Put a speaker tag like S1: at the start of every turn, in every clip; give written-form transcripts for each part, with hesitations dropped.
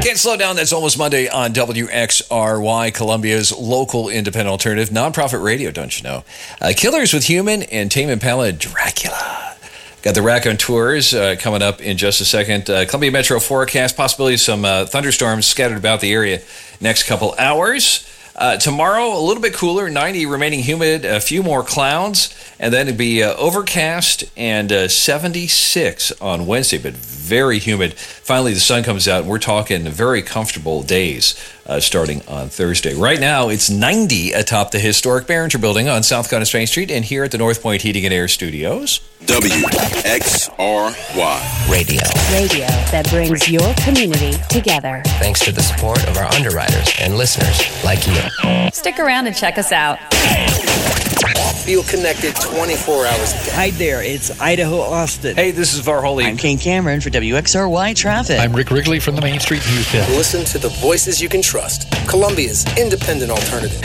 S1: Can't slow down. That's Almost Monday on WXRY, Columbia's local independent alternative, nonprofit radio, don't you know? Killers with Human and Tame Impala Dracula. Got the raconteurs coming up in just a second. Columbia Metro forecast, possibility of some thunderstorms scattered about the area next couple hours. Tomorrow, a little bit cooler, 90 remaining humid, a few more clouds, and then it'd be overcast and 76 on Wednesday, but very humid. Finally, the sun comes out, and we're talking very comfortable days starting on Thursday. Right now, it's 90 atop the historic Behringer Building on South Connors Main Street and here at the North Point Heating and Air Studios.
S2: WXRY.
S3: Radio that brings your community together.
S4: Thanks to the support of our underwriters and listeners like you.
S5: Stick around and check us out.
S6: Feel connected 24 hours a day.
S7: Hi there, it's Idaho Austin.
S1: Hey, this is Varholey.
S8: I'm Kane Cameron for WXRY Traffic.
S9: I'm Rick Wrigley from the Main Street News Desk.
S6: Listen to the voices you can trust. Columbia's independent alternative.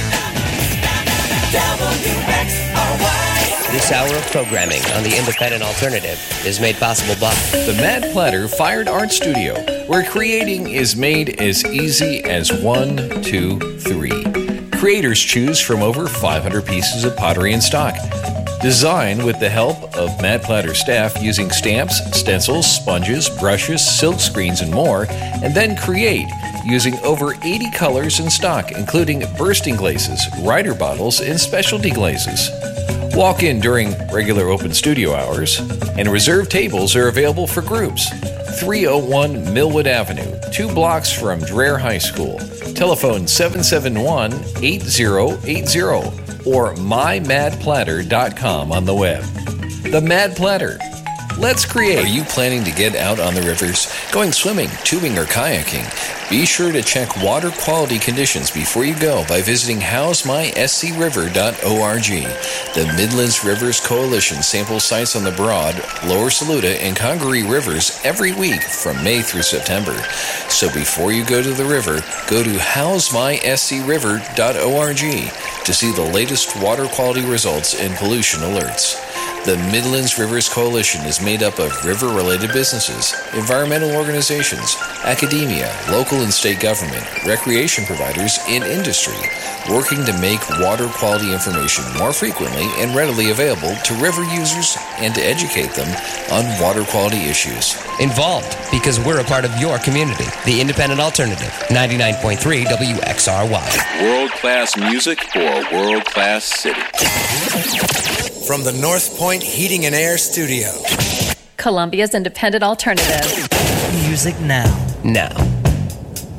S4: This hour of programming on the Independent Alternative is made possible by
S1: the Mad Platter Fine Art Studio, where creating is made as easy as 1, 2, 3. Creators choose from over 500 pieces of pottery in stock. Design with the help of Mad Platter staff using stamps, stencils, sponges, brushes, silk screens, and more, and then create using over 80 colors in stock, including bursting glazes, rider bottles, and specialty glazes. Walk in during regular open studio hours, and reserved tables are available for groups. 301 Millwood Avenue, 2 blocks from Dreher High School. Telephone 771-8080 or mymadplatter.com on the web. The Mad Platter. Let's create. Are you planning to get out on the rivers, going swimming, tubing, or kayaking? Be sure to check water quality conditions before you go by visiting howsmyscriver.org. The Midlands Rivers Coalition samples sites on the Broad, Lower Saluda, and Congaree rivers every week from May through September. So before you go to the river, go to howsmyscriver.org to see the latest water quality results and pollution alerts. The Midlands Rivers Coalition is made up of river-related businesses, environmental organizations, academia, local and state government, recreation providers, and industry, working to make water quality information more frequently and readily available to river users and to educate them on water quality issues.
S4: Involved because we're a part of your community. The Independent Alternative, 99.3 WXRY.
S2: World-class music for a world-class city.
S6: From the North Point Heating and Air Studio.
S5: Columbia's independent alternative.
S7: Music now.
S4: Now.